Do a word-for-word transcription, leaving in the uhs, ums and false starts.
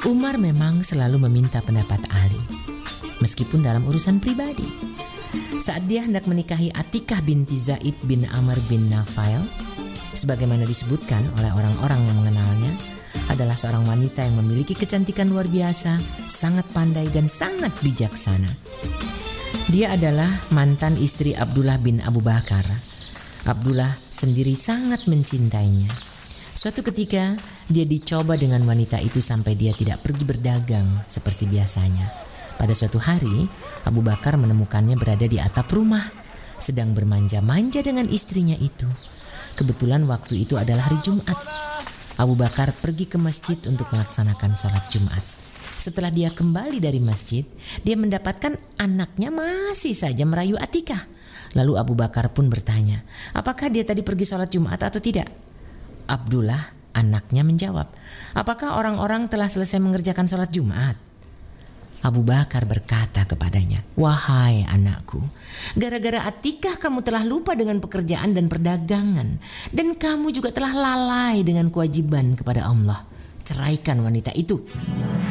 Umar memang selalu meminta pendapat Ali, meskipun dalam urusan pribadi. Saat dia hendak menikahi Atikah binti Zaid bin Amr bin Nafail, sebagaimana disebutkan oleh orang-orang yang mengenalnya, adalah seorang wanita yang memiliki kecantikan luar biasa, sangat pandai dan sangat bijaksana. Dia adalah mantan istri Abdullah bin Abu Bakar. Abdullah sendiri sangat mencintainya. Suatu ketika dia dicoba dengan wanita itu sampai dia tidak pergi berdagang seperti biasanya. Pada suatu hari, Abu Bakar menemukannya berada di atap rumah, sedang bermanja-manja dengan istrinya itu. Kebetulan waktu itu adalah hari Jumat. Abu Bakar pergi ke masjid untuk melaksanakan sholat Jumat. Setelah dia kembali dari masjid, dia mendapatkan anaknya masih saja merayu Atikah. Lalu Abu Bakar pun bertanya, apakah dia tadi pergi sholat Jumat atau tidak? Abdullah, anaknya, menjawab, apakah orang-orang telah selesai mengerjakan sholat Jumat? Abu Bakar berkata kepadanya, wahai anakku, gara-gara Atikah kamu telah lupa dengan pekerjaan dan perdagangan, dan kamu juga telah lalai dengan kewajiban kepada Allah. Ceraikan wanita itu.